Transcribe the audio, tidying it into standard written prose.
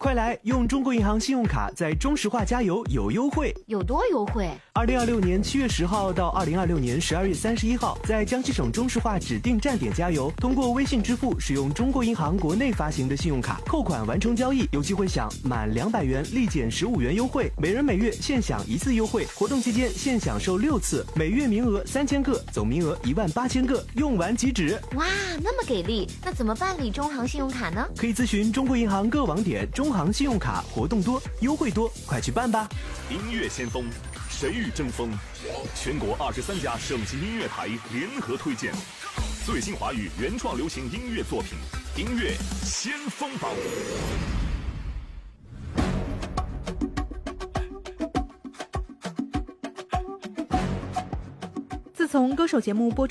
快来用中国银行信用卡在中石化加油有优惠。 有多优惠 ？2026年7月10号到2026年12月31号，在江西省中石化指定站点加油，通过微信支付使用中国银行国内发行的信用卡扣款完成交易，有机会享满200元立减15元优惠，每人每月限享1次优惠。活动期间限享受6次，每月名额3000个，总名额18000个，用完即止。 哇，那么给力！那怎么办理中行信用卡呢？ 可以咨询中国银行各网点。中行信用卡活动多，优惠多，快去办吧！ 音乐先锋，谁与争锋？全国23家省级音乐台联合推荐最新华语原创流行音乐作品，音乐先锋榜。 自从歌手节目播出